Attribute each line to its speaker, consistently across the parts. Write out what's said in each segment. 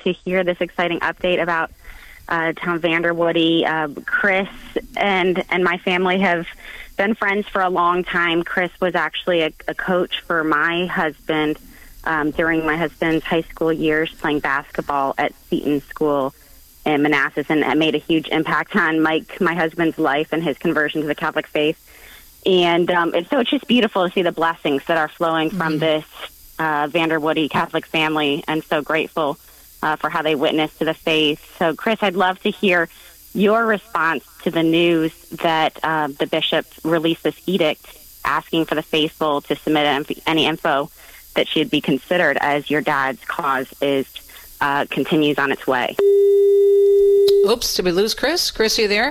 Speaker 1: to hear this exciting update about Tom Vanderwoody. Chris and my family have been friends for a long time. Chris was actually a coach for my husband during my husband's high school years, playing basketball at Seton School in Manassas, and it made a huge impact on Mike, my husband's life, and his conversion to the Catholic faith. And it's just beautiful to see the blessings that are flowing from this Vanderwoody Catholic family, and so grateful for how they witnessed to the faith. So, Chris, I'd love to hear your response to the news that the bishop released this edict asking for the faithful to submit any info that should be considered as your dad's cause continues on its way.
Speaker 2: Oops, did we lose Chris? Chris, are you there?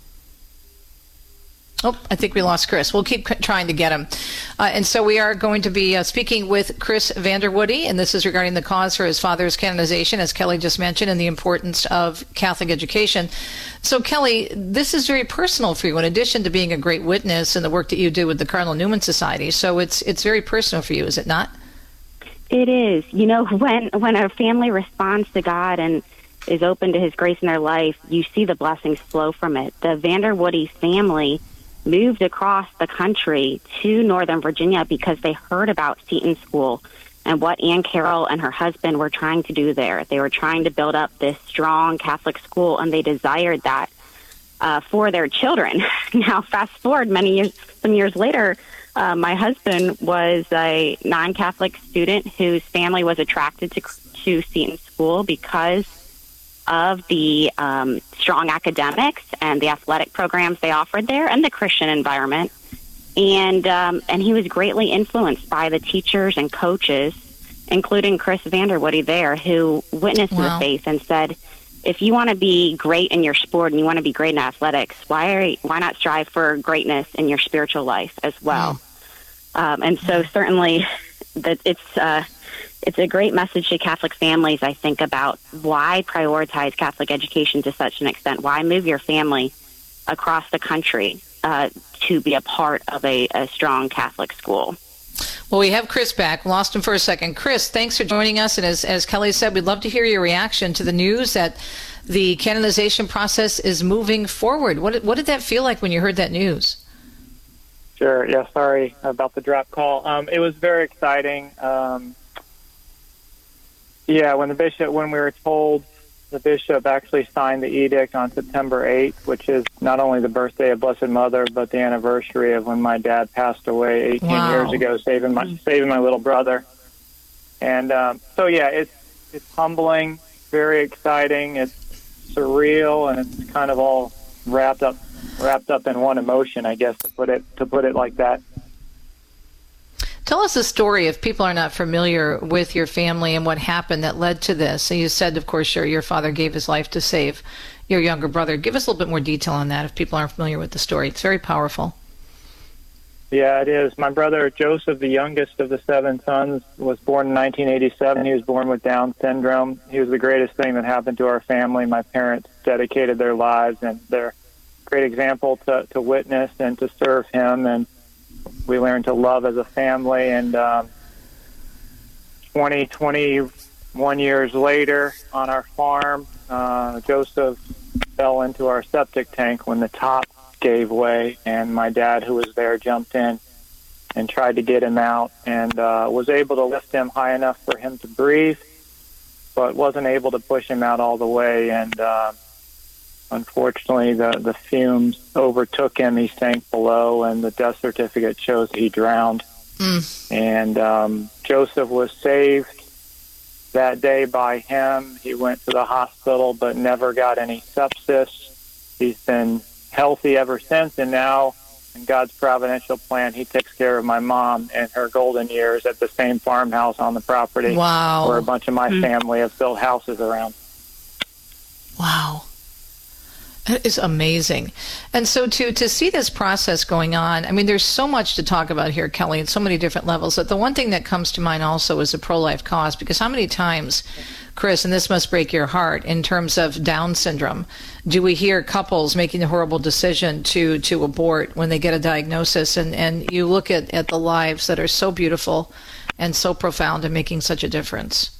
Speaker 2: Oh, I think we lost Chris. We'll keep trying to get him. And so we are going to be speaking with Chris Vanderwoody, and this is regarding the cause for his father's canonization, as Kelly just mentioned, and the importance of Catholic education. So, Kelly, this is very personal for you, in addition to being a great witness and the work that you do with the Cardinal Newman Society. So it's very personal for you, is it not?
Speaker 1: It is. You know, when a family responds to God and is open to his grace in their life, you see the blessings flow from it. The Vanderwoody family moved across the country to Northern Virginia because they heard about Seton School and what Ann Carroll and her husband were trying to do there. They were trying to build up this strong Catholic school, and they desired that for their children. Now, fast forward some years later, my husband was a non-Catholic student whose family was attracted to Seton School because of the strong academics and the athletic programs they offered there, and the Christian environment. And he was greatly influenced by the teachers and coaches, including Chris Vanderwoody there, who witnessed to the faith and said, if you want to be great in your sport and you want to be great in athletics, why not strive for greatness in your spiritual life as well? And so certainly that it's a great message to Catholic families, I think, about why prioritize Catholic education to such an extent. Why move your family across the country to be a part of a strong Catholic school?
Speaker 2: Well, we have Chris back. Lost him for a second. Chris, thanks for joining us. And as Kelly said, we'd love to hear your reaction to the news that the canonization process is moving forward. What did that feel like when you heard that news?
Speaker 3: Sure. Yeah, sorry about the drop call. It was very exciting. When we were told, the bishop actually signed the edict on September 8th, which is not only the birthday of Blessed Mother, but the anniversary of when my dad passed away 18 years ago, saving my little brother. And it's humbling, very exciting. It's surreal, and it's kind of all wrapped up in one emotion, I guess, to put it like that.
Speaker 2: Tell us a story if people are not familiar with your family and what happened that led to this. So you said, of course, your father gave his life to save your younger brother. Give us a little bit more detail on that if people aren't familiar with the story. It's very powerful.
Speaker 3: Yeah, it is. My brother Joseph, the youngest of the 7 sons, was born in 1987. He was born with Down syndrome. He was the greatest thing that happened to our family. My parents dedicated their lives, and they're a great example to witness and to serve him. And we learned to love as a family. And 21 years later on our farm, Joseph fell into our septic tank when the top gave way, and my dad, who was there, jumped in and tried to get him out, and was able to lift him high enough for him to breathe, but wasn't able to push him out all the way. And unfortunately, the fumes overtook him. He sank below, and the death certificate shows he drowned. And Joseph was saved that day by him. He went to the hospital but never got any sepsis. He's been healthy ever since, and now, in God's providential plan, he takes care of my mom in her golden years at the same farmhouse on the property where a bunch of my family have built houses around.
Speaker 2: Wow. That is amazing. And so to see this process going on, I mean, there's so much to talk about here, Kelly, at so many different levels. But the one thing that comes to mind also is the pro-life cause, because how many times, Chris, and this must break your heart, in terms of Down syndrome, do we hear couples making the horrible decision to abort when they get a diagnosis? And you look at the lives that are so beautiful and so profound and making such a difference.